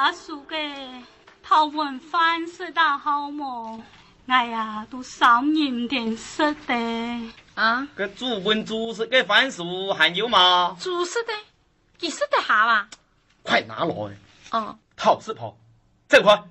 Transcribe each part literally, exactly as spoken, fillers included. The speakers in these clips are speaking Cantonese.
家属嘅头碗饭食得好冇？我呀都少饮点食的。 啊？ 个煮饭煮食嘅番薯还有吗？ 煮食的，几食得下啊？ 快拿来！ 哦， 好吃跑，这快！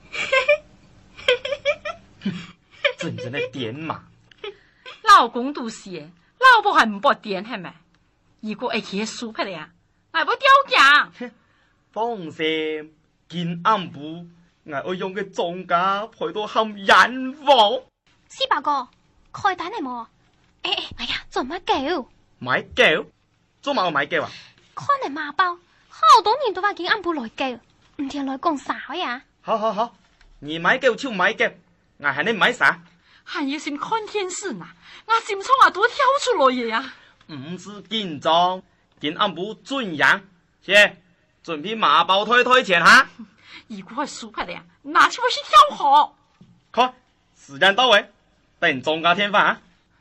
真正的点嘛！ 老公都是，老婆还唔拨点系咪？如果会去输拍呀，我不掉价。 放心，見暗部，我會用嘅莊家陪到冚人房。 四伯哥，開單嚟冇？誒誒，哎呀，做乜狗？ 買狗？做乜我買狗啊？ 看嚟馬包，好多年都話見暗部來狗，唔聽來講啥呀？ 好好好，你買狗就買狗，我喊你買啥？ 還要先看天時呐，我心倉啊都跳出來嘢呀！ 唔是緊張，見暗部準樣，先準備馬包推推錢哈。 如果係輸拍的呀，拿去我去跳河。 快，時間到位，等莊家添飯啊！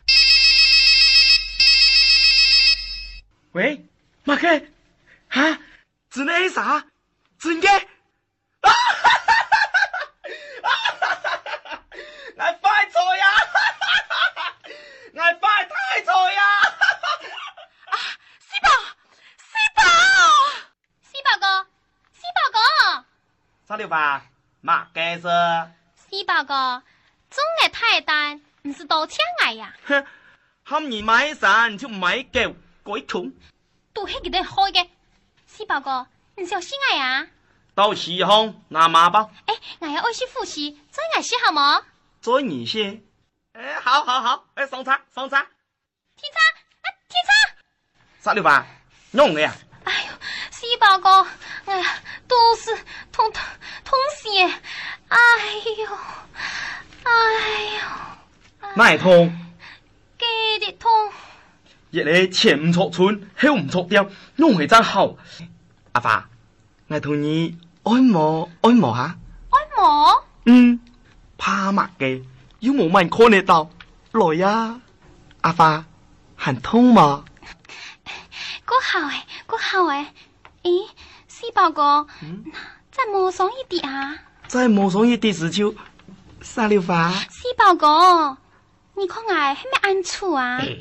喂，馬克，哈，真係啥？真嘅？啊哈哈哈哈！啊哈哈哈！我發財呀！我發太財呀！ 啊，四寶，四寶， 四伯哥，四伯哥， 啥料吧？馬嘅事。 四伯哥，中嘅太單唔是多請我呀？ 哼，喊你買啥就買狗，鬼窮。 都係佢哋開嘅。四伯哥，你小心我呀！ 到時候拿馬包。 誒，我要愛惜復習，再我寫好冇？ 再你些。哎，好好好，哎，上茶上茶。 天差，啊天差！ 啥料吧？用嘅呀？ 哎呦，四伯哥，哎呀，都是痛痛痛死！哎呦，哎呦， 哪痛？ 幾啲痛？ 日你前唔錯寸，後唔錯調，用係真好。阿爸，我同你按摩按摩下。 按摩？ 嗯，怕乜嘅？要冇人看你到，來呀！阿爸，很痛嗎？ 個好誒，個好誒。咦，四伯哥， 嗯， 再摸鬆一啲啊！ 再摸鬆一啲時就，啥料吧？ 四伯哥，你看我係咪安處啊？